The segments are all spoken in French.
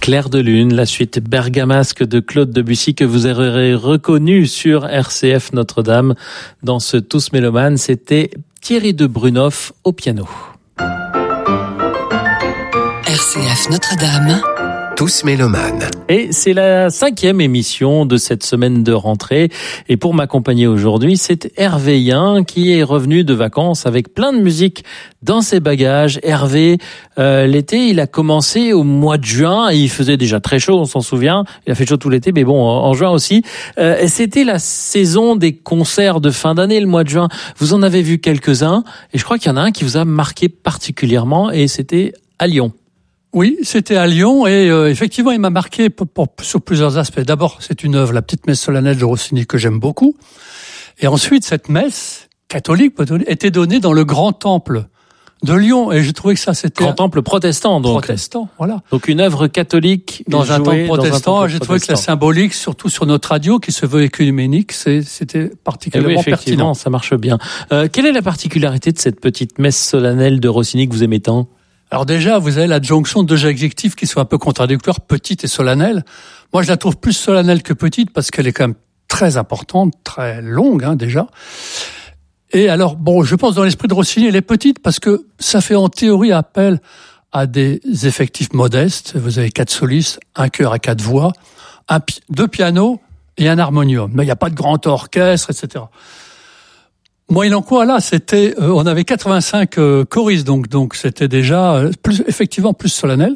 Clair de lune, la suite bergamasque de Claude Debussy que vous aurez reconnu sur RCF Notre-Dame. Dans ce Tous Mélomanes, c'était Thierry de Brunoff au piano. RCF Notre-Dame. Tous Mélomanes. Et c'est la 5e émission de cette semaine de rentrée. Et pour m'accompagner aujourd'hui, c'est Hervé Yin qui est revenu de vacances avec plein de musique dans ses bagages. Hervé, l'été, il a commencé au mois de juin et il faisait déjà très chaud, on s'en souvient. Il a fait chaud tout l'été, mais bon, en juin aussi. Et c'était la saison des concerts de fin d'année, le mois de juin. Vous en avez vu quelques-uns et je crois qu'il y en a un qui vous a marqué particulièrement et c'était à Lyon. Oui, c'était à Lyon et effectivement, il m'a marqué sur plusieurs aspects. D'abord, c'est une œuvre, la petite messe solennelle de Rossini que j'aime beaucoup. Et ensuite, cette messe catholique était donnée dans le grand temple de Lyon et j'ai trouvé que ça c'était grand temple protestant donc. Protestant, voilà. Donc une œuvre catholique dans un temple protestant. J'ai trouvé que la symbolique, surtout sur notre radio qui se veut œcuménique, c'était particulièrement pertinent. Ça marche bien. Quelle est la particularité de cette petite messe solennelle de Rossini que vous aimez tant? Alors déjà, vous avez l'adjonction de deux adjectifs qui sont un peu contradictoires, petite et solennelle. Moi, je la trouve plus solennelle que petite parce qu'elle est quand même très importante, très longue déjà. Et alors, bon, je pense dans l'esprit de Rossini, elle est petite parce que ça fait en théorie appel à des effectifs modestes. Vous avez 4 solistes, un chœur à 4 voix, 2 pianos et un harmonium. Mais il n'y a pas de grand orchestre, etc. Moyennant quoi, là, c'était, on avait 85 choristes, donc c'était déjà effectivement plus solennel.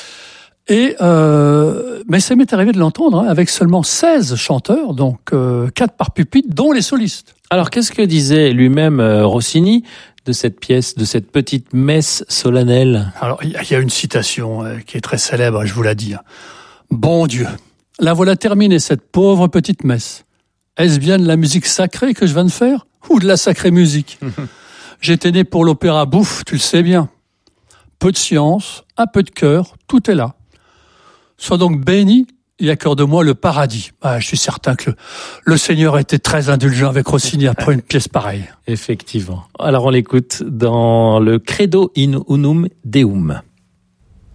Et mais ça m'est arrivé de l'entendre avec seulement 16 chanteurs, donc 4 par pupitre, dont les solistes. Alors, qu'est-ce que disait lui-même Rossini de cette pièce, de cette petite messe solennelle? Alors, il y a une citation qui est très célèbre, je vous la dis. Bon Dieu, la voilà terminée cette pauvre petite messe. Est-ce bien de la musique sacrée que je viens de faire ou de la sacrée musique? J'étais né pour l'opéra bouffe, tu le sais bien. Peu de science, un peu de cœur, tout est là. Sois donc béni et accorde-moi le paradis. Je suis certain que le Seigneur était très indulgent avec Rossini après une pièce pareille. Effectivement. Alors on l'écoute dans le Credo in unum Deum.